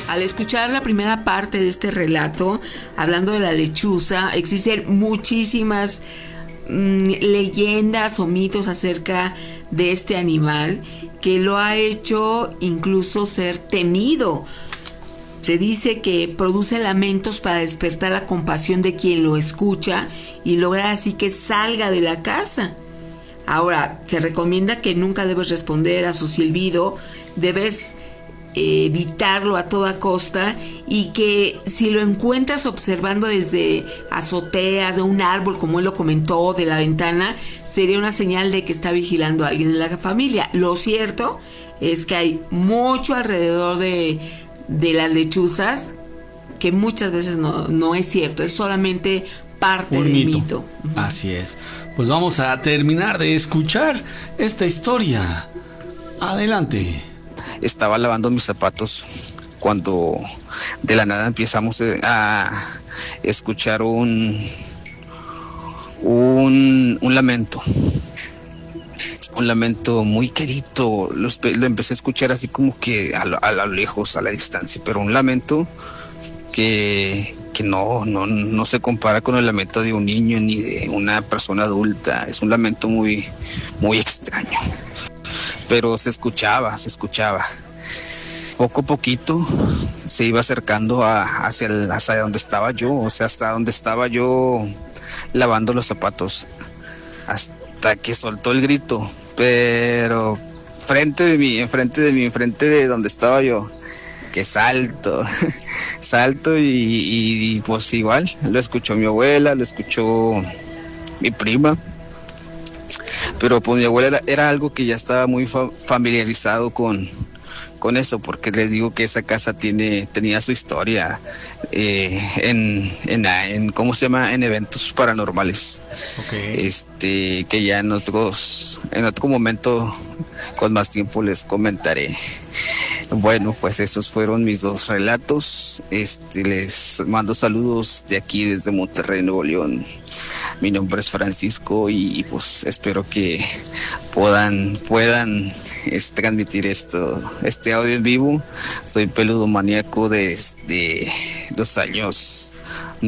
Al escuchar la primera parte de este relato, hablando de la lechuza, existen muchísimas leyendas o mitos acerca de este animal que lo ha hecho incluso ser temido. Se dice que produce lamentos para despertar la compasión de quien lo escucha y lograr así que salga de la casa. Ahora, se recomienda que nunca debes responder a su silbido, debes evitarlo a toda costa, y que si lo encuentras observando desde azoteas de un árbol, como él lo comentó, de la ventana, sería una señal de que está vigilando a alguien de la familia. Lo cierto es que hay mucho alrededor de las lechuzas que muchas veces no es cierto, es solamente parte del mito. Así es. Pues vamos a terminar de escuchar esta historia. Adelante. Estaba lavando mis zapatos cuando de la nada empezamos a escuchar un lamento. Un lamento muy querido. Lo empecé a escuchar así como que a lo lejos, a la distancia, pero un lamento que no se compara con el lamento de un niño ni de una persona adulta. Es un lamento muy, muy extraño. Pero se escuchaba. Poco a poquito se iba acercando hacia donde estaba yo, o sea, hasta donde estaba yo lavando los zapatos, hasta que soltó el grito, pero enfrente de donde estaba yo, que salto y pues igual, lo escuchó mi abuela, lo escuchó mi prima. Pero pues mi abuela era algo que ya estaba muy familiarizado con eso, porque les digo que esa casa tenía su historia en ¿cómo se llama? En eventos paranormales. Okay. Que ya en otro momento con más tiempo les comentaré. Bueno, pues esos fueron mis dos relatos. Les mando saludos de aquí desde Monterrey, Nuevo León. Mi nombre es Francisco y pues espero que puedan transmitir este audio en vivo. Soy peludo maníaco desde los años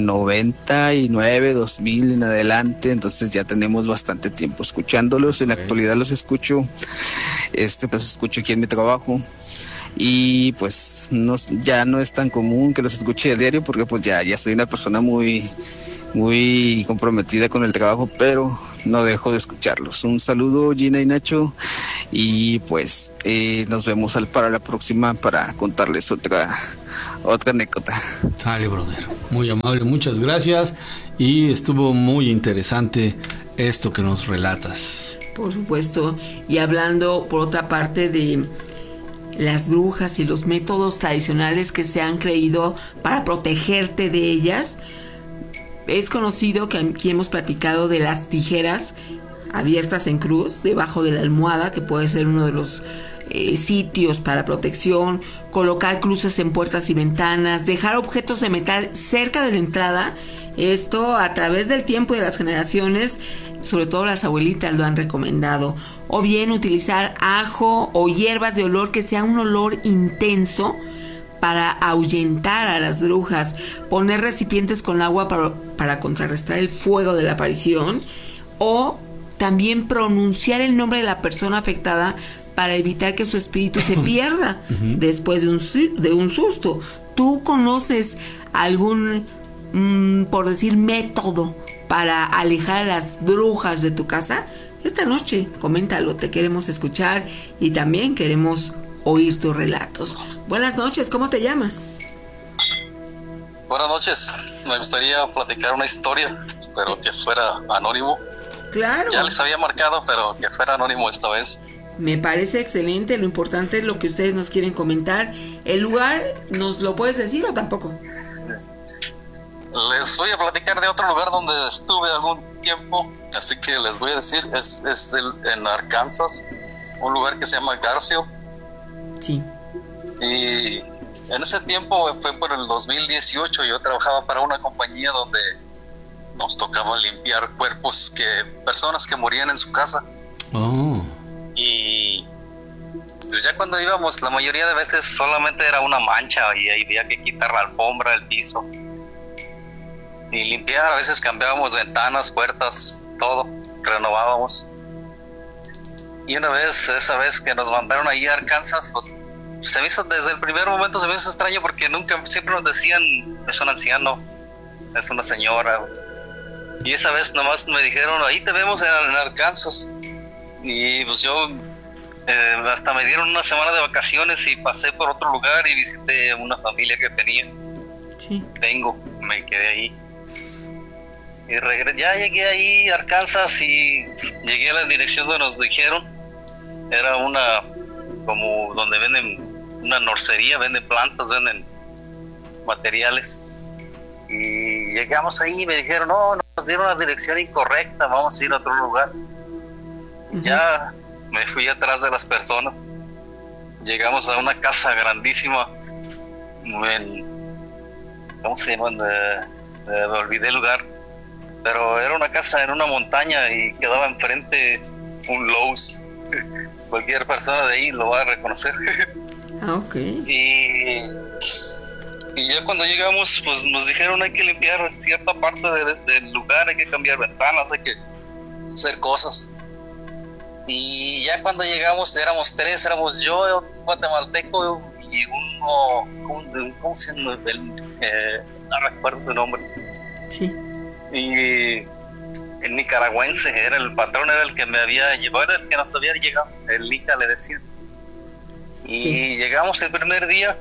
99, 2000 en adelante, entonces ya tenemos bastante tiempo escuchándolos. En la actualidad los escucho, los escucho aquí en mi trabajo. Y pues ya no es tan común que los escuche a diario, porque pues ya soy una persona muy, muy comprometida con el trabajo, pero no dejo de escucharlos. Un saludo, Gina y Nacho, y pues nos vemos para la próxima para contarles otra anécdota. Dale, brother, muy amable, muchas gracias, y estuvo muy interesante esto que nos relatas. Por supuesto, y hablando por otra parte de las brujas y los métodos tradicionales que se han creído para protegerte de ellas, es conocido que aquí hemos platicado de las tijeras abiertas en cruz debajo de la almohada, que puede ser uno de los sitios para protección, colocar cruces en puertas y ventanas, dejar objetos de metal cerca de la entrada. Esto a través del tiempo y de las generaciones, sobre todo las abuelitas lo han recomendado. O bien utilizar ajo o hierbas de olor que sea un olor intenso para ahuyentar a las brujas. Poner recipientes con agua para contrarrestar el fuego de la aparición. O también pronunciar el nombre de la persona afectada para evitar que su espíritu se pierda después de un susto. ¿Tú conoces algún, por decir, método para alejar a las brujas de tu casa? Esta noche, coméntalo, te queremos escuchar y también queremos oír tus relatos. Buenas noches, ¿cómo te llamas? Buenas noches, me gustaría platicar una historia, pero que fuera anónimo. Claro. Ya les había marcado, pero que fuera anónimo esta vez. Me parece excelente, lo importante es lo que ustedes nos quieren comentar. ¿El lugar nos lo puedes decir o tampoco? Les voy a platicar de otro lugar donde estuve algún tiempo, así que les voy a decir, es en Arkansas, un lugar que se llama Garfield. Sí. Y en ese tiempo, fue por el 2018, yo trabajaba para una compañía donde nos tocaba limpiar cuerpos personas que morían en su casa. Oh. Y pues ya cuando íbamos, la mayoría de veces solamente era una mancha y ahí había que quitar la alfombra, el piso y limpiar. A veces cambiábamos ventanas, puertas, todo, renovábamos. Y una vez, esa vez que nos mandaron ahí a Arkansas, pues se me hizo, desde el primer momento se me hizo extraño porque siempre nos decían, es un anciano, es una señora. Y esa vez nomás me dijeron, ahí te vemos en Arkansas. Y pues yo, hasta me dieron una semana de vacaciones y pasé por otro lugar y visité una familia que tenía. Sí. Me quedé ahí. Y ya llegué ahí a Arkansas y llegué a la dirección donde nos dijeron. Era como donde venden una norcería, venden plantas, venden materiales. Y llegamos ahí y me dijeron, no, nos dieron la dirección incorrecta, vamos a ir a otro lugar. Uh-huh. Ya me fui atrás de las personas. Llegamos a una casa grandísima. ¿Cómo se llama? Me olvidé el lugar. Pero era una casa en una montaña y quedaba enfrente un Lowe's. Cualquier persona de ahí lo va a reconocer. Ah, ok. Y ya cuando llegamos, pues nos dijeron hay que limpiar cierta parte del lugar, hay que cambiar ventanas, hay que hacer cosas. Y ya cuando llegamos éramos tres, éramos yo, un guatemalteco y uno, ¿cómo se llama? No recuerdo su nombre. Sí. Y el nicaragüense, el patrón era el que me había llevado, era el que nos había llegado, el Nica le decía. Y sí. Llegamos el primer día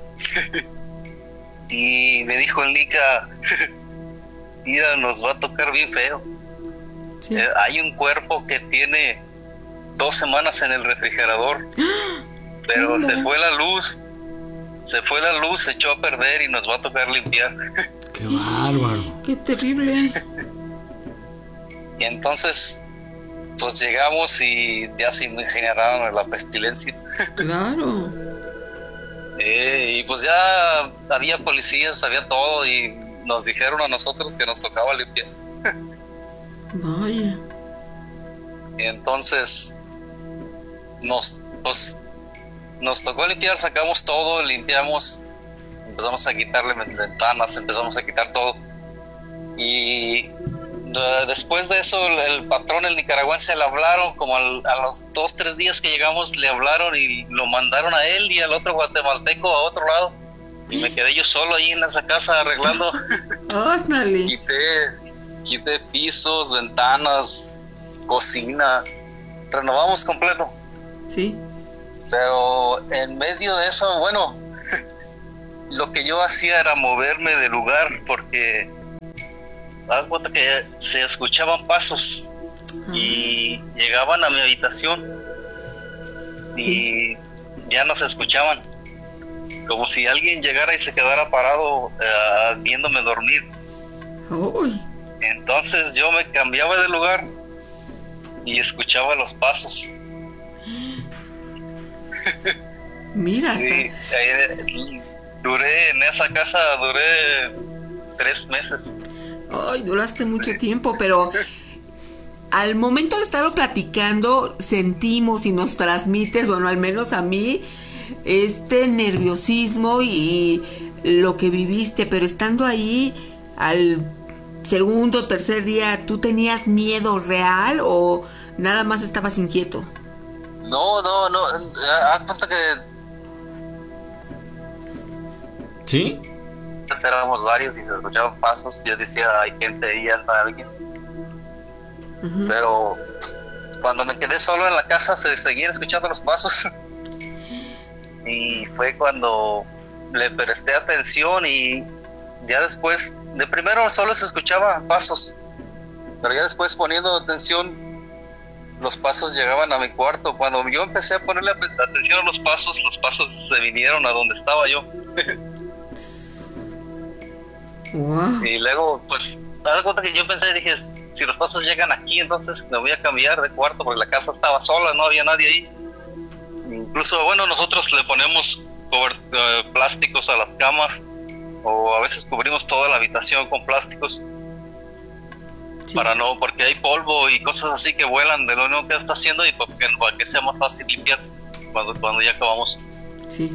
y me dijo el Nica, mira, nos va a tocar bien feo. Sí. Hay un cuerpo que tiene 2 semanas en el refrigerador, pero se fue la luz, se echó a perder y nos va a tocar limpiar. ¡Qué bárbaro! ¡Qué terrible! Y entonces, pues llegamos y ya se generaron la pestilencia. ¡Claro! Y pues ya había policías, había todo y nos dijeron a nosotros que nos tocaba limpiar. Vaya. Y entonces nos tocó limpiar, sacamos todo, limpiamos, empezamos a quitarle ventanas, empezamos a quitar todo. Y después de eso el patrón, el nicaragüense, le hablaron como a los 2-3 días que llegamos, le hablaron y lo mandaron a él y al otro guatemalteco a otro lado. Y me quedé yo solo ahí en esa casa arreglando. ¡Óndale! Quité pisos, ventanas, cocina, renovamos completo. Sí. Pero en medio de eso, bueno, lo que yo hacía era moverme de lugar porque haz cuenta que se escuchaban pasos y llegaban a mi habitación y ya no se escuchaban, como si alguien llegara y se quedara parado viéndome dormir. Uy. Entonces yo me cambiaba de lugar y escuchaba los pasos. Mira, sí, duré en esa casa, 3 meses. Ay, duraste mucho tiempo, pero al momento de estarlo platicando sentimos y nos transmites, bueno, al menos a mí, este nerviosismo y lo que viviste, pero estando ahí al segundo, tercer día, ¿tú tenías miedo real o nada más estabas inquieto? No, haz cuenta que ¿sí? Éramos varios y se escuchaban pasos. Yo decía, hay gente ahí, anda alguien. Uh-huh. Pero cuando me quedé solo en la casa se seguían escuchando los pasos. Y fue cuando le presté atención y ya después, de primero solo se escuchaban pasos, pero ya después poniendo atención, los pasos llegaban a mi cuarto. Cuando yo empecé a ponerle atención a los pasos se vinieron a donde estaba yo. Wow. Y luego, pues, te das cuenta que yo pensé, dije, si los pasos llegan aquí, entonces me voy a cambiar de cuarto, porque la casa estaba sola, no había nadie ahí. Incluso, bueno, nosotros le ponemos plásticos a las camas, o a veces cubrimos toda la habitación con plásticos, sí, porque hay polvo y cosas así que vuelan de lo único que está haciendo y para que sea más fácil limpiar. cuando ya acabamos. Sí.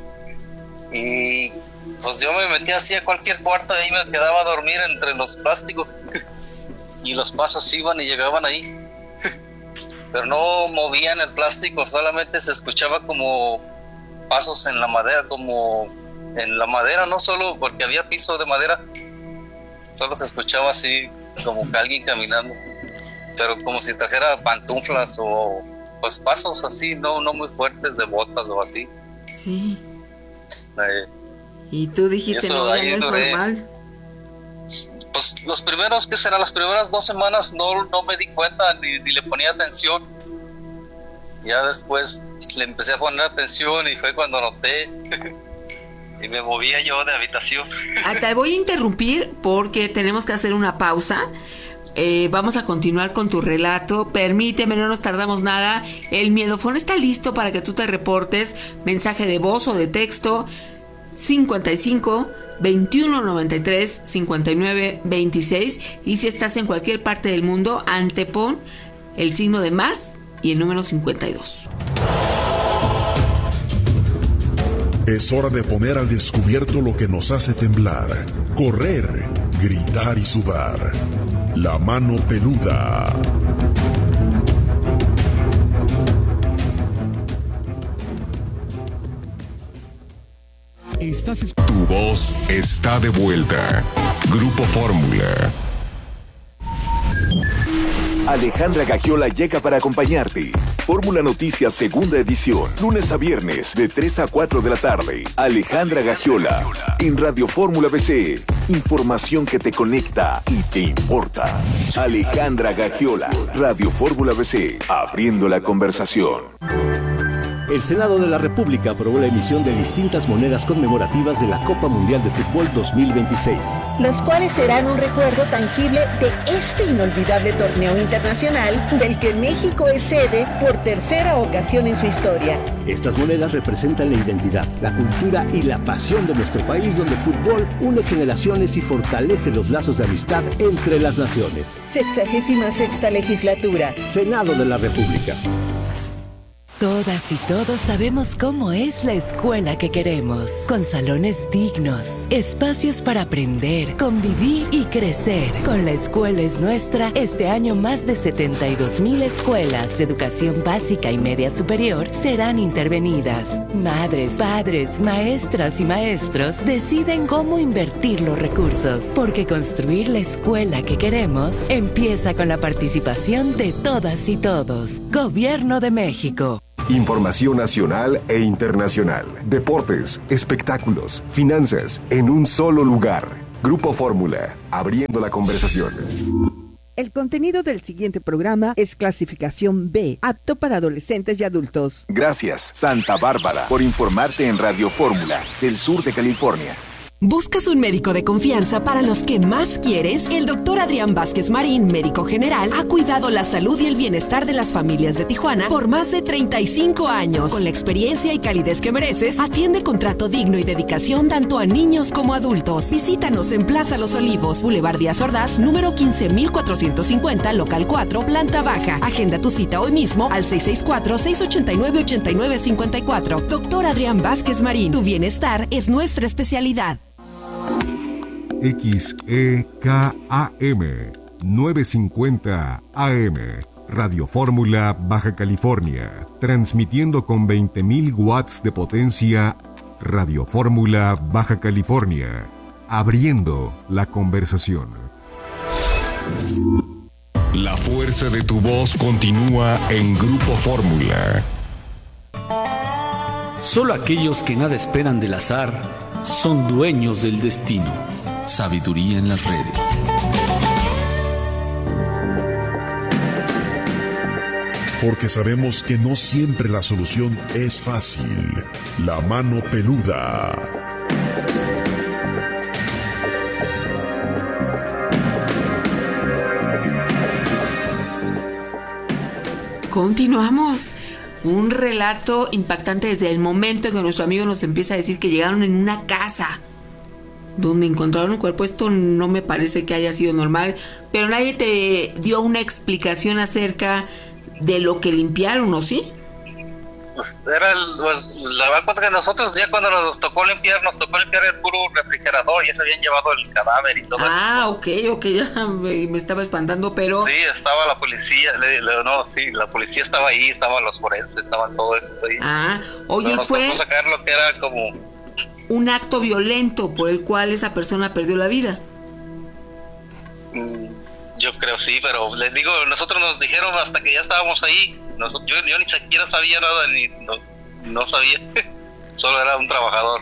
Y pues yo me metía así a cualquier cuarto y ahí me quedaba a dormir entre los plásticos. Y los pasos iban y llegaban ahí. Pero no movían el plástico, solamente se escuchaba como pasos en la madera, como en la madera, no solo porque había piso de madera, solo se escuchaba así como que alguien caminando, pero como si trajera pantuflas o pues pasos así, no muy fuertes de botas o así. Sí. Y tú dijiste, eso, no, ya no es normal. Pues las primeras 2 semanas no me di cuenta ni le ponía atención. Ya después le empecé a poner atención y fue cuando noté y me movía yo de habitación. Te voy a interrumpir porque tenemos que hacer una pausa. Vamos a continuar con tu relato. Permíteme, no nos tardamos nada. El miedofón está listo para que tú te reportes. Mensaje de voz o de texto 55 21 93 59 26. Y si estás en cualquier parte del mundo, antepon el signo de más y el número 52. Es hora de poner al descubierto lo que nos hace temblar, correr, gritar y sudar. La mano peluda. Tu voz está de vuelta. Grupo Fórmula. Alejandra Gagiola llega para acompañarte. Fórmula Noticias, segunda edición, lunes a viernes de 3 a 4 de la tarde. Alejandra Gagiola, en Radio Fórmula BC. Información que te conecta y te importa. Alejandra Gagiola, Radio Fórmula BC, abriendo la conversación. El Senado de la República aprobó la emisión de distintas monedas conmemorativas de la Copa Mundial de Fútbol 2026. Los cuales serán un recuerdo tangible de este inolvidable torneo internacional del que México es sede por tercera ocasión en su historia. Estas monedas representan la identidad, la cultura y la pasión de nuestro país, donde el fútbol une generaciones y fortalece los lazos de amistad entre las naciones. 66ª legislatura. Senado de la República. Todas y todos sabemos cómo es la escuela que queremos, con salones dignos, espacios para aprender, convivir y crecer. Con La Escuela es Nuestra, este año más de 72,000 escuelas de educación básica y media superior serán intervenidas. Madres, padres, maestras y maestros deciden cómo invertir los recursos, porque construir la escuela que queremos empieza con la participación de todas y todos. Gobierno de México. Información nacional e internacional. Deportes, espectáculos, finanzas, en un solo lugar. Grupo Fórmula, abriendo la conversación. El contenido del siguiente programa es clasificación B, apto para adolescentes y adultos. Gracias, Santa Bárbara, por informarte en Radio Fórmula, del sur de California. ¿Buscas un médico de confianza para los que más quieres? El doctor Adrián Vázquez Marín, médico general, ha cuidado la salud y el bienestar de las familias de Tijuana por más de 35 años. Con la experiencia y calidez que mereces, atiende con trato digno y dedicación tanto a niños como adultos. Visítanos en Plaza Los Olivos, Boulevard Díaz Ordaz, número 15450, local 4, planta baja. Agenda tu cita hoy mismo al 664-689-8954. Doctor Adrián Vázquez Marín, tu bienestar es nuestra especialidad. XEKAM 950 AM Radio Fórmula Baja California, transmitiendo con 20,000 watts de potencia. Radio Fórmula Baja California, abriendo la conversación. La fuerza de tu voz continúa en Grupo Fórmula. Solo aquellos que nada esperan del azar son dueños del destino. Sabiduría en las redes. Porque sabemos que no siempre la solución es fácil. La mano peluda. Continuamos. Un relato impactante desde el momento en que nuestro amigo nos empieza a decir que llegaron en una casa donde encontraron un cuerpo. Esto no me parece que haya sido normal, pero nadie te dio una explicación acerca de lo que limpiaron, ¿o sí? pues la verdad cuenta que nosotros ya cuando nos tocó limpiar el puro refrigerador, ya se habían llevado el cadáver y todo. Ok, ya me estaba espantando, pero... Sí, estaba la policía, la policía estaba ahí, estaban los forenses, estaban todos esos ahí. Oye, nos fue tocó sacar lo que era como... un acto violento por el cual esa persona perdió la vida. Yo creo sí, pero les digo, nosotros nos dijeron hasta que ya estábamos ahí, yo ni siquiera sabía nada, no sabía, solo era un trabajador.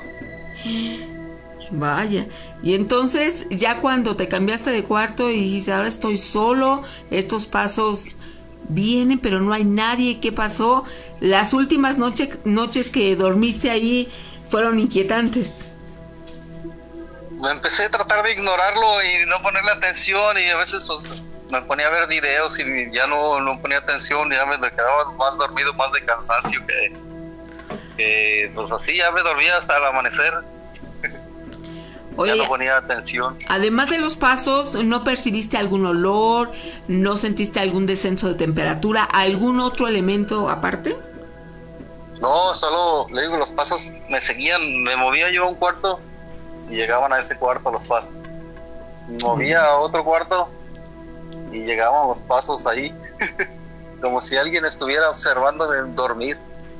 Vaya, y entonces ya cuando te cambiaste de cuarto y dijiste, ahora estoy solo, estos pasos vienen pero no hay nadie, ¿qué pasó? Las últimas noches que dormiste ahí fueron inquietantes. Me empecé a tratar de ignorarlo y no ponerle atención, y a veces pues, me ponía a ver videos y ya no ponía atención, ya me quedaba más dormido, más de cansancio que pues así ya me dormía hasta el amanecer. Oye, ya no ponía atención. Además de los pasos, ¿no percibiste algún olor? ¿No sentiste algún descenso de temperatura? ¿Algún otro elemento aparte? No, solo le digo, los pasos me seguían, me movía yo a un cuarto y llegaban a ese cuarto los pasos. Me movía a otro cuarto y llegaban los pasos ahí, como si alguien estuviera observándome dormir.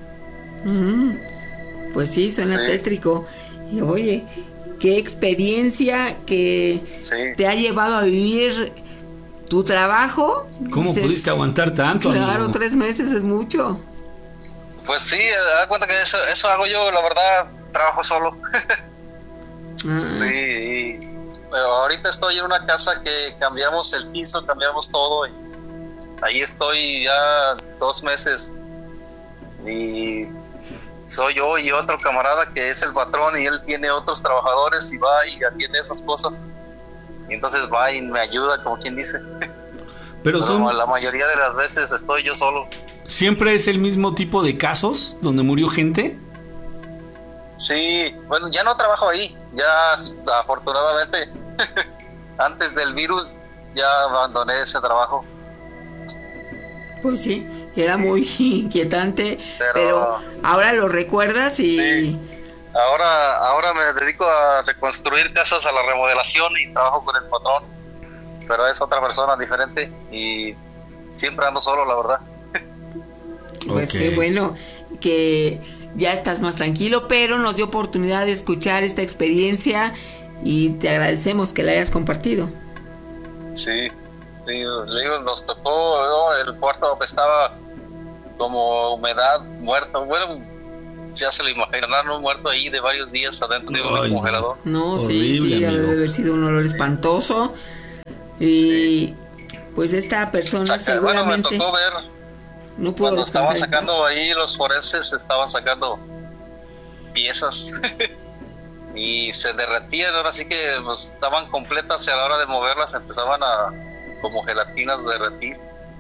Pues sí, suena tétrico. Y oye, qué experiencia que te ha llevado a vivir tu trabajo. ¿Cómo pudiste aguantar tanto? Claro, amigo? 3 meses es mucho. Pues sí, da cuenta que eso hago yo, la verdad, trabajo solo. Sí, pero ahorita estoy en una casa que cambiamos el piso, cambiamos todo, y ahí estoy ya 2 meses, y soy yo y otro camarada que es el patrón, y él tiene otros trabajadores y va y atiende esas cosas, y entonces va y me ayuda, como quien dice. Pero la mayoría de las veces estoy yo solo. ¿Siempre es el mismo tipo de casos donde murió gente? Sí, bueno, ya no trabajo ahí, ya afortunadamente antes del virus ya abandoné ese trabajo. Pues sí, era muy inquietante, pero ahora lo recuerdas y... Sí. Ahora me dedico a reconstruir casas, a la remodelación, y trabajo con el patrón, pero es otra persona diferente y siempre ando solo, la verdad. Pues qué bueno que ya estás más tranquilo, pero nos dio oportunidad de escuchar esta experiencia y te agradecemos que la hayas compartido. Sí, le digo, nos tocó, ¿no? El cuarto estaba como humedad, muerto, bueno, ya se lo imaginarán, un muerto ahí de varios días adentro de un congelador. No, horrible, sí, debe haber sido un olor espantoso. Y pues esta persona seguramente... Bueno, me tocó ver... No puedo cuando estaban sacando ahí, los forenses estaban sacando piezas y se derretían, ahora sí que pues, estaban completas, y a la hora de moverlas empezaban a como gelatinas derretir.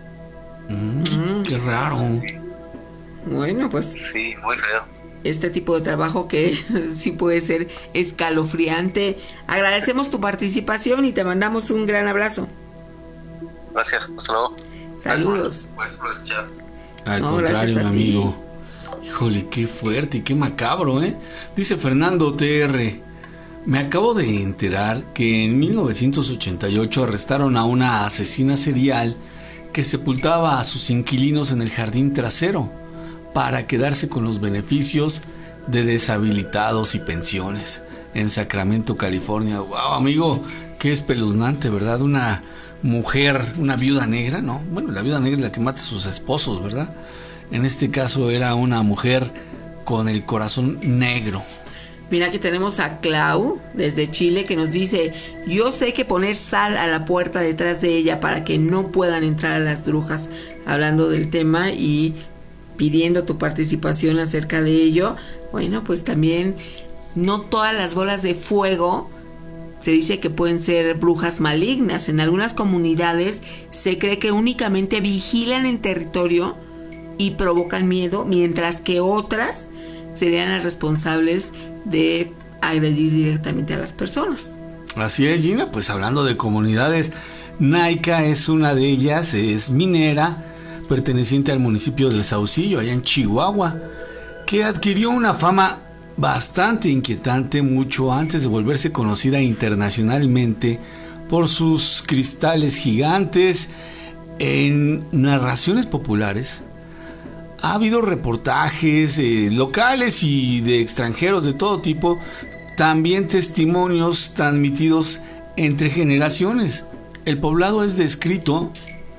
Qué raro. Sí. Bueno, pues sí, muy feo. Este tipo de trabajo que sí puede ser escalofriante. Agradecemos tu participación y te mandamos un gran abrazo. Gracias, hasta luego. Saludos. Gracias por escuchar. Al contrario, mi amigo. Híjole, qué fuerte y qué macabro, ¿eh? Dice Fernando TR: me acabo de enterar que en 1988 arrestaron a una asesina serial que sepultaba a sus inquilinos en el jardín trasero para quedarse con los beneficios de deshabilitados y pensiones en Sacramento, California. Wow, amigo, qué espeluznante, ¿verdad? Una mujer, una viuda negra, ¿no? Bueno, la viuda negra es la que mata a sus esposos, ¿verdad? En este caso era una mujer con el corazón negro. Mira que tenemos a Clau desde Chile que nos dice: yo sé que poner sal a la puerta detrás de ella para que no puedan entrar las brujas, hablando del tema y pidiendo tu participación acerca de ello. Bueno, pues también no todas las bolas de fuego se dice que pueden ser brujas malignas. En algunas comunidades se cree que únicamente vigilan en territorio y provocan miedo, mientras que otras serían las responsables de agredir directamente a las personas. Así es, Gina, pues hablando de comunidades, Naica es una de ellas, es minera, perteneciente al municipio de Saucillo, allá en Chihuahua. que adquirió una fama bastante inquietante mucho antes de volverse conocida internacionalmente por sus cristales gigantes. En narraciones populares ha habido reportajes locales y de extranjeros de todo tipo, también testimonios transmitidos entre generaciones. El poblado es descrito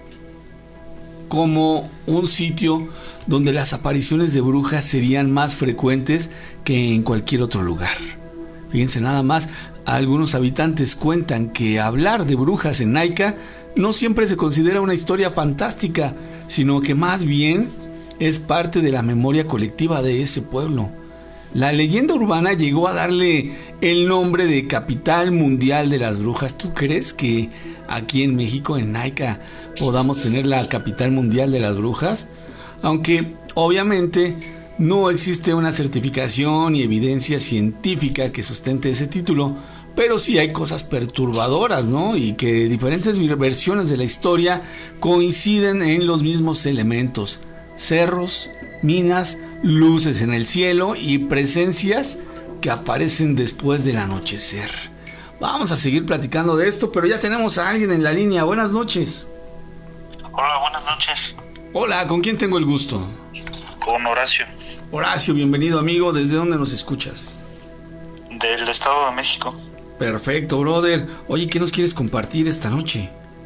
como un sitio donde las apariciones de brujas serían más frecuentes que en cualquier otro lugar. Fíjense nada más, algunos habitantes cuentan que hablar de brujas en Naica no siempre se considera una historia fantástica, sino que más bien es parte de la memoria colectiva de ese pueblo. La leyenda urbana llegó a darle el nombre de capital mundial de las brujas. ¿Tú crees que aquí en México, en Naica, podamos tener la capital mundial de las brujas? Aunque obviamente no existe una certificación y evidencia científica que sustente ese título, pero sí hay cosas perturbadoras, ¿no? Y que diferentes versiones de la historia coinciden en los mismos elementos: cerros, minas, luces en el cielo y presencias que aparecen después del anochecer. Vamos a seguir platicando de esto, pero ya tenemos a alguien en la línea. Buenas noches. Hola, buenas noches. Hola, ¿con quién tengo el gusto? Con Horacio. Horacio, bienvenido, amigo. ¿Desde dónde nos escuchas? Del Estado de México. Perfecto, brother. Oye, ¿qué nos quieres compartir esta noche?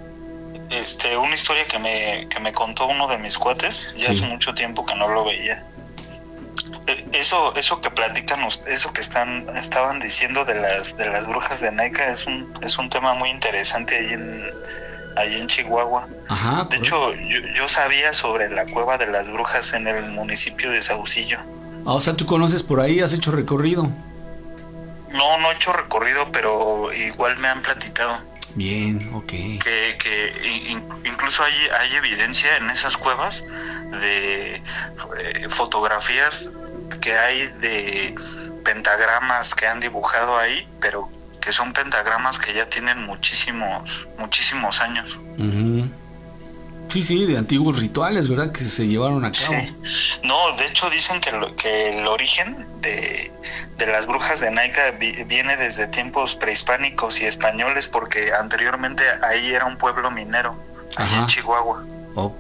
Una historia que me contó uno de mis cuates. Ya hace mucho tiempo que no lo veía. Eso que platican, eso que estaban diciendo de las brujas de Naica es un tema muy interesante ahí en Chihuahua. Ajá. De hecho, yo sabía sobre la cueva de las brujas en el municipio de Saucillo. O sea, ¿tú conoces por ahí? ¿Has hecho recorrido? No he hecho recorrido, pero igual me han platicado. Bien, ok. Que incluso hay evidencia en esas cuevas de fotografías que hay de pentagramas que han dibujado ahí, pero que son pentagramas que ya tienen muchísimos años. Uh-huh. Sí, de antiguos rituales, ¿verdad? Que se llevaron a cabo. Sí. No, de hecho dicen que el origen de las brujas de Naica viene desde tiempos prehispánicos y españoles, porque anteriormente ahí era un pueblo minero, ahí en Chihuahua. Ok.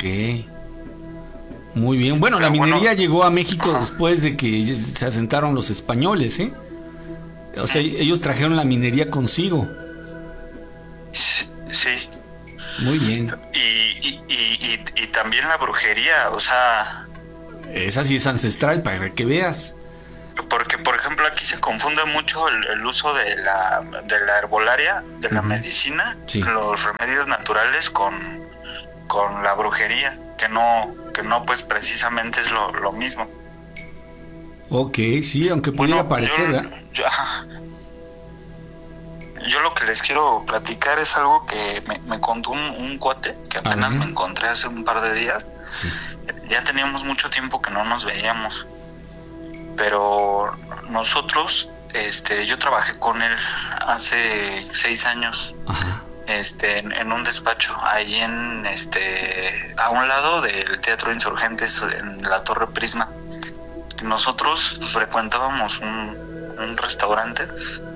Muy bien. Bueno, la minería llegó a México después de que se asentaron los españoles, ¿eh? O sea, ellos trajeron la minería consigo. Sí. Muy bien. Y también la brujería, o sea... Esa sí es ancestral, para que veas. Porque, por ejemplo, aquí se confunde mucho el uso de la herbolaria, de la medicina, los remedios naturales con la brujería, que no pues precisamente es lo mismo. Ok, sí, aunque pudiera parecer, ¿verdad? Yo lo que les quiero platicar es algo que me contó un cuate que apenas me encontré hace un par de días. Sí. Ya teníamos mucho tiempo que no nos veíamos, pero nosotros, yo trabajé con él hace 6 años. Ajá. En un despacho ahí a un lado del Teatro Insurgentes, en la Torre Prisma. Nosotros frecuentábamos un restaurante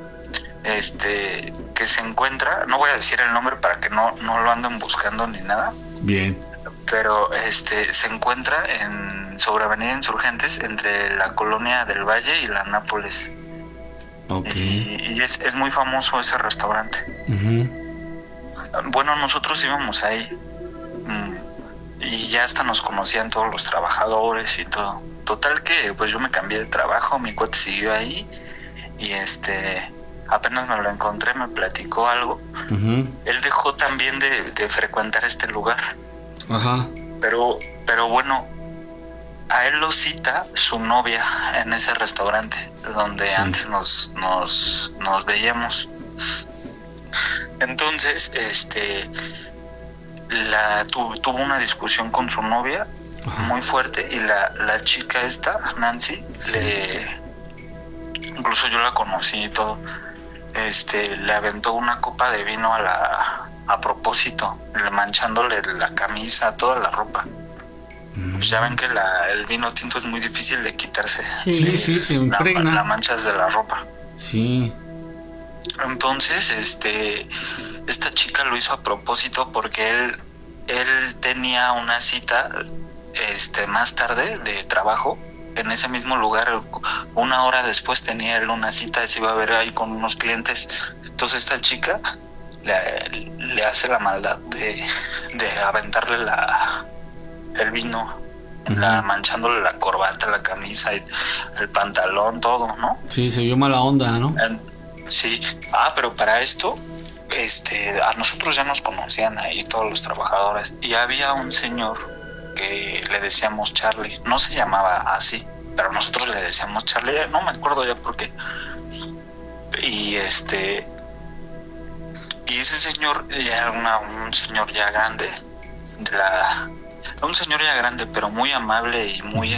que se encuentra, no voy a decir el nombre para que no lo anden buscando ni nada. Bien. Pero se encuentra sobre Avenida Insurgentes, entre la Colonia del Valle y la Nápoles. Okay. Y es muy famoso ese restaurante. Uh-huh. Bueno, nosotros íbamos ahí y ya hasta nos conocían todos los trabajadores y todo. Total que pues yo me cambié de trabajo, mi cuate siguió ahí y apenas me lo encontré, me platicó algo. Uh-huh. Él dejó también de frecuentar este lugar. Ajá. Pero bueno, a él lo cita su novia en ese restaurante donde antes nos veíamos. Entonces, tuvo una discusión con su novia muy fuerte, y la chica esta, Nancy, incluso yo la conocí y todo, le aventó una copa de vino a propósito, manchándole la camisa, toda la ropa. Pues ya ven que el vino tinto es muy difícil de quitarse. Sí, se impregna. La manchas de la ropa. Sí. Entonces, esta chica lo hizo a propósito porque él tenía una cita más tarde de trabajo en ese mismo lugar. 1 hora después tenía él una cita, se iba a ver ahí con unos clientes. Entonces esta chica le hace la maldad de aventarle el vino, manchándole la corbata, la camisa, el pantalón, todo, ¿no? Sí, se vio mala onda, ¿no? Sí. Pero para esto, a nosotros ya nos conocían ahí todos los trabajadores, y había un señor que le decíamos Charlie. No se llamaba así, pero nosotros le decíamos Charlie, no me acuerdo ya por qué. Y ese señor era un señor ya grande, un señor ya grande, pero muy amable y muy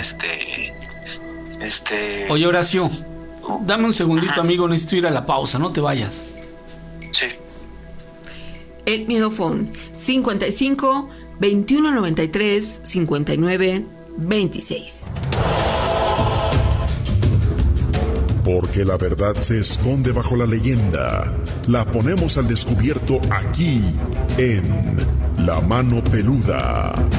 Oye, Horacio, dame un segundito, amigo, necesito ir a la pausa, no te vayas. Sí. El Midofón 55 21 93 59 26. Porque la verdad se esconde bajo la leyenda. La ponemos al descubierto aquí en La Mano Peluda.